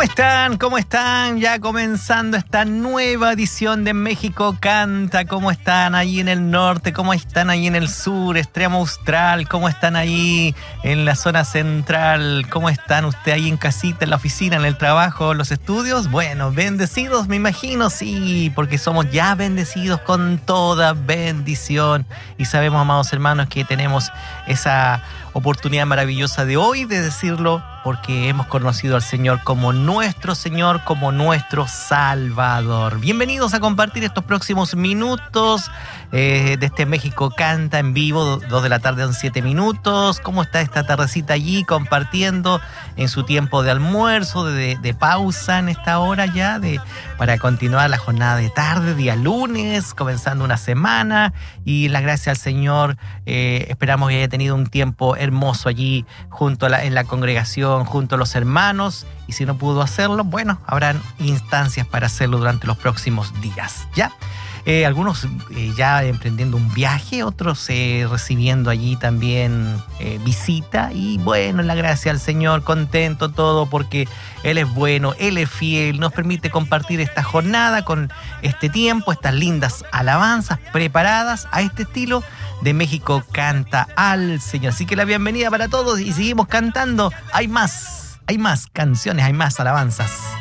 ¿Cómo están? ¿Cómo están? Ya comenzando esta nueva edición de México Canta. ¿Cómo están ahí en el norte? ¿Cómo están ahí en el sur, extremo austral? ¿Cómo están ahí en la zona central? ¿Cómo están usted ahí en casita, en la oficina, en el trabajo, en los estudios? Bueno, bendecidos me imagino, sí, porque somos ya bendecidos con toda bendición. Y sabemos, amados hermanos, que tenemos esa oportunidad maravillosa de hoy de decirlo, porque hemos conocido al Señor como nuestro Señor, como nuestro Salvador. Bienvenidos a compartir estos próximos minutos de este México Canta en vivo, 2 de la tarde, 7 minutos. ¿Cómo está esta tardecita allí compartiendo en su tiempo de almuerzo, de pausa en esta hora ya, para continuar la jornada de tarde, día lunes, comenzando una semana? Y la gracia al Señor, esperamos que haya tenido un tiempo hermoso allí junto en la congregación, junto a los hermanos, y si no pudo hacerlo, bueno, habrán instancias para hacerlo durante los próximos días, ¿ya? Algunos ya emprendiendo un viaje, otros recibiendo allí también visita, y bueno, la gracia al Señor, contento todo porque Él es bueno, Él es fiel, nos permite compartir esta jornada con este tiempo, estas lindas alabanzas preparadas a este estilo de México Canta al Señor. Así que la bienvenida para todos y seguimos cantando. Hay más canciones, hay más alabanzas.